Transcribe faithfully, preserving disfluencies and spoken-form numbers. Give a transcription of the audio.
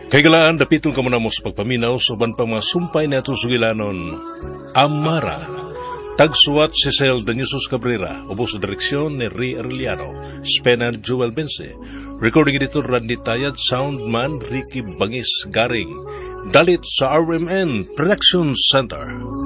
Kaigalaan, dapitong ka muna mo sa pagpaminaw sa uban pang mga sumpay na itong sugilanon. Amara. Tagsuwat si Cel Daniusos Cabrera, ubos sa direksyon ni Ray Arellano, Spenan Joel Bense, recording editor Randy Tayad, soundman Ricky Bangis Garing, dalit sa R M N Production Center.